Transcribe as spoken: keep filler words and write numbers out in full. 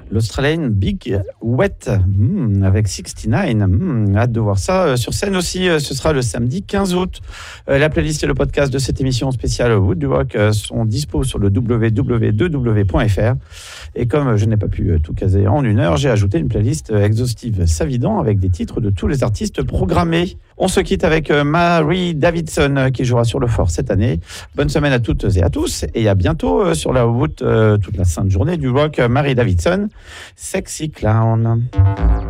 l'Australienne Big Wet mmh, avec soixante-neuf. Mmh, hâte de voir ça sur scène aussi. Ce sera le samedi quinze août. La playlist et le podcast de cette émission spéciale Wood du Rock sont dispo sur le w w w point f r. Et comme je n'ai pas pu tout caser en une heure, j'ai ajouté une playlist exhaustive Savidan avec des titres de tous les artistes programmés. On se quitte avec Mary Davidson qui jouera sur le fort cette année. Bonne semaine à toutes et à tous et à bientôt sur la route toute la sainte journée du rock. Mary Davidson, Sexy Clown.